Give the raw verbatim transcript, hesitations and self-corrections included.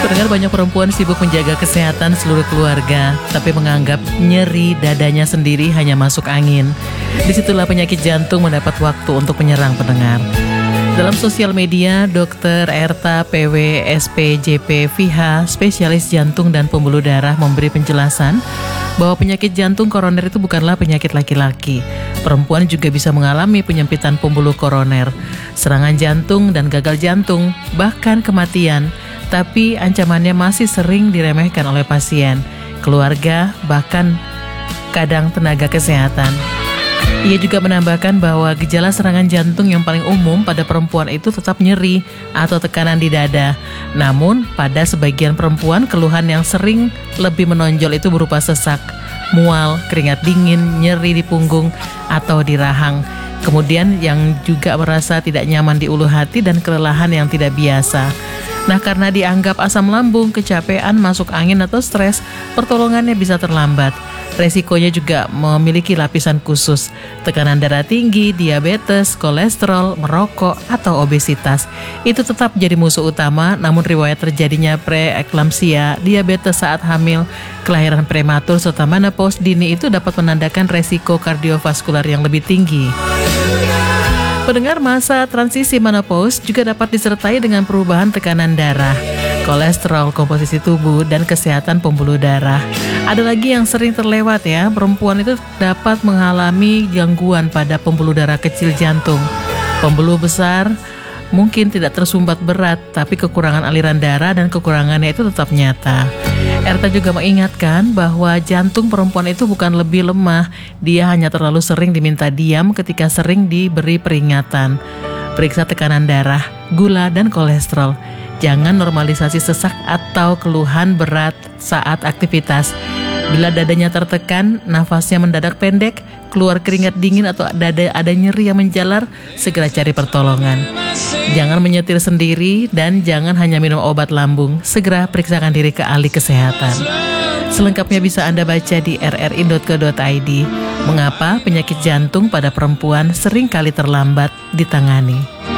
Pendengar, banyak perempuan sibuk menjaga kesehatan seluruh keluarga, tapi menganggap nyeri dadanya sendiri hanya masuk angin. Disitulah penyakit jantung mendapat waktu untuk menyerang pendengar. Dalam sosial media, dokter Erta P W S P J P V H, spesialis jantung dan pembuluh darah, memberi penjelasan bahwa penyakit jantung koroner itu bukanlah penyakit laki-laki. Perempuan juga bisa mengalami penyempitan pembuluh koroner, serangan jantung dan gagal jantung, bahkan kematian. Tapi ancamannya masih sering diremehkan oleh pasien, keluarga, bahkan kadang tenaga kesehatan. Ia juga menambahkan bahwa gejala serangan jantung yang paling umum pada perempuan itu tetap nyeri atau tekanan di dada. Namun, pada sebagian perempuan, keluhan yang sering lebih menonjol itu berupa sesak, mual, keringat dingin, nyeri di punggung atau di rahang. Kemudian yang juga merasa tidak nyaman di ulu hati dan kelelahan yang tidak biasa. Nah, karena dianggap asam lambung, kecapean, masuk angin atau stres, pertolongannya bisa terlambat. Resikonya juga memiliki lapisan khusus, tekanan darah tinggi, diabetes, kolesterol, merokok, atau obesitas. Itu tetap jadi musuh utama, namun riwayat terjadinya preeklamsia, diabetes saat hamil, kelahiran prematur, serta menopause dini itu dapat menandakan resiko kardiovaskular yang lebih tinggi. Pendengar, masa transisi menopause juga dapat disertai dengan perubahan tekanan darah, kolesterol, komposisi tubuh, dan kesehatan pembuluh darah. Ada lagi yang sering terlewat ya, perempuan itu dapat mengalami gangguan pada pembuluh darah kecil jantung. Pembuluh besar mungkin tidak tersumbat berat, tapi kekurangan aliran darah dan kekurangannya itu tetap nyata. Erta juga mengingatkan bahwa jantung perempuan itu bukan lebih lemah, dia hanya terlalu sering diminta diam ketika sering diberi peringatan. Periksa tekanan darah, gula, dan kolesterol. Jangan normalisasi sesak atau keluhan berat saat aktivitas. Bila dadanya tertekan, nafasnya mendadak pendek, keluar keringat dingin atau dada ada nyeri yang menjalar, segera cari pertolongan. Jangan menyetir sendiri dan jangan hanya minum obat lambung. Segera periksakan diri ke ahli kesehatan. Selengkapnya bisa Anda baca di r r i dot co dot i d. Mengapa penyakit jantung pada perempuan sering kali terlambat ditangani?